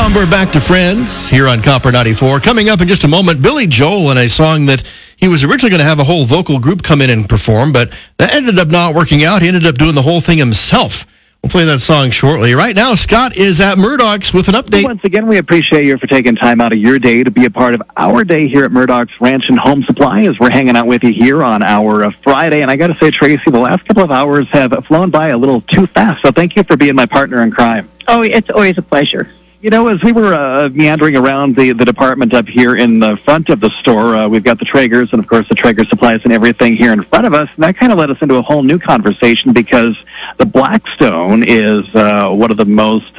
Tom, we're back to Friends here on Copper 94. Coming up in just a moment, Billy Joel in a song that he was originally going to have a whole vocal group come in and perform, but that ended up not working out. He ended up doing the whole thing himself. We'll play that song shortly. Right now, Scott is at Murdoch's with an update. Once again, we appreciate you for taking time out of your day to be a part of our day here at Murdoch's Ranch and Home Supply as we're hanging out with you here on our Friday. And I got to say, Tracy, the last couple of hours have flown by a little too fast, so thank you for being my partner in crime. Oh, it's always a pleasure. You know, as we were meandering around the department up here in the front of the store, we've got the Traegers and, of course, the Traeger supplies and everything here in front of us. And that kind of led us into a whole new conversation because the Blackstone is one of the most,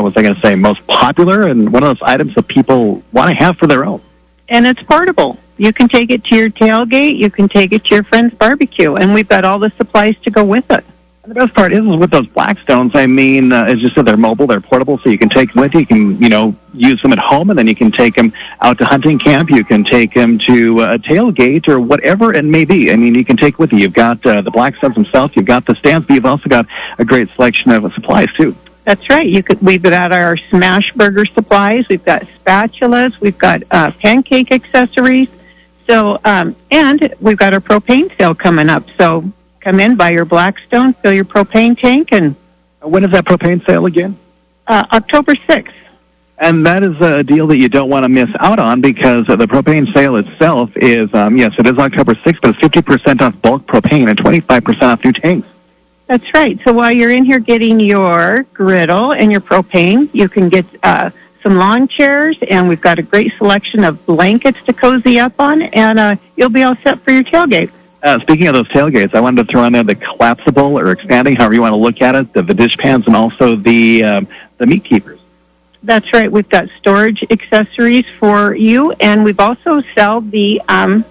most popular and one of those items that people want to have for their own. And it's portable. You can take it to your tailgate. You can take it to your friend's barbecue. And we've got all the supplies to go with it. The best part is with those Blackstones, I mean, as you said, they're mobile, they're portable, so you can take them with you. You can, use them at home, and then you can take them out to hunting camp. You can take them to a tailgate or whatever it may be. I mean, you can take with you. You've got the Blackstones themselves, you've got the stands, but you've also got a great selection of supplies, too. That's right. We've got our smash burger supplies. We've got spatulas. We've got pancake accessories. So, and we've got our propane sale coming up. So, come in, buy your Blackstone, fill your propane tank, and... When is that propane sale again? October 6th. And that is a deal that you don't want to miss out on because the propane sale itself is, yes, it is October 6th, but it's 50% off bulk propane and 25% off new tanks. That's right. So while you're in here getting your griddle and your propane, you can get some lawn chairs, and we've got a great selection of blankets to cozy up on, and you'll be all set for your tailgate. Speaking of those tailgates, I wanted to throw in there the collapsible or expanding, however you want to look at it, the dish pans and also the meat keepers. That's right. We've got storage accessories for you, and we've also sell the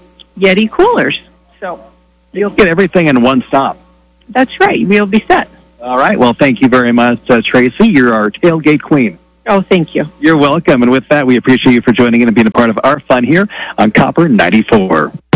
Yeti coolers. So you'll get everything in one stop. That's right. We'll be set. All right. Well, thank you very much, Tracy. You're our tailgate queen. Oh, thank you. You're welcome. And with that, we appreciate you for joining in and being a part of our fun here on Copper 94.